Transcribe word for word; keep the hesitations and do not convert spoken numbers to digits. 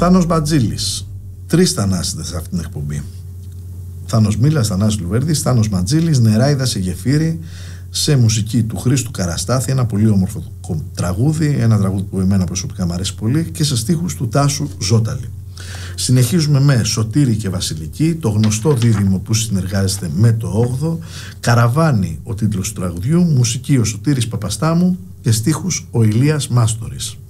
Θάνος Μπατζήλης. Τρεις Θανάσιδες σε αυτήν την εκπομπή. Θάνος Μήλας, Θανάσης Λουβέρδης, Θάνος Μπατζήλης, Νεράιδα σε γεφύρι, σε μουσική του Χρήστου Καραστάθη, ένα πολύ όμορφο τραγούδι, ένα τραγούδι που εμένα προσωπικά μου αρέσει πολύ, και σε στίχους του Τάσου Ζώταλη. Συνεχίζουμε με Σωτήρη και Βασιλική, το γνωστό δίδυμο που συνεργάζεται με το όγδοο, Καραβάνι ο τίτλος του τραγουδιού, μουσική ο Σωτήρης Παπαστάμου και στίχους ο Ηλίας Μάστορης.